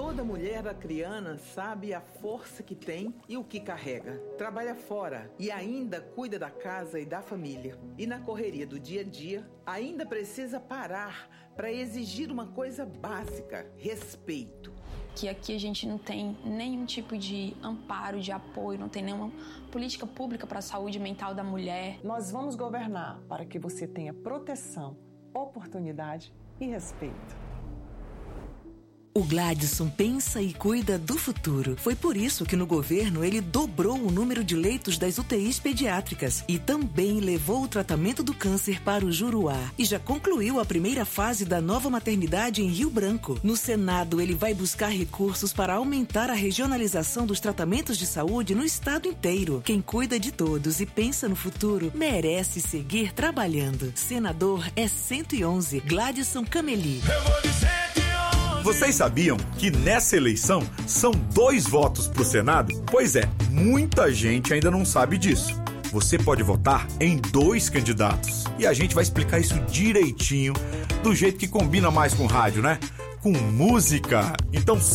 Toda mulher acriana sabe a força que tem e o que carrega. Trabalha fora e ainda cuida da casa e da família. E na correria do dia a dia, ainda precisa parar para exigir uma coisa básica: respeito. Que aqui a gente não tem nenhum tipo de amparo, de apoio, não tem nenhuma política pública para a saúde mental da mulher. Nós vamos governar para que você tenha proteção, oportunidade e respeito. O Gladson pensa e cuida do futuro. Foi por isso que no governo ele dobrou o número de leitos das UTIs pediátricas e também levou o tratamento do câncer para o Juruá. E já concluiu a primeira fase da nova maternidade em Rio Branco. No Senado, ele vai buscar recursos para aumentar a regionalização dos tratamentos de saúde no estado inteiro. Quem cuida de todos e pensa no futuro merece seguir trabalhando. Senador é 111, Gladson Cameli. Vocês sabiam que nessa eleição são 2 votos pro Senado? Pois é, muita gente ainda não sabe disso. Você pode votar em 2 candidatos. E a gente vai explicar isso direitinho, do jeito que combina mais com rádio, né? Com música. Então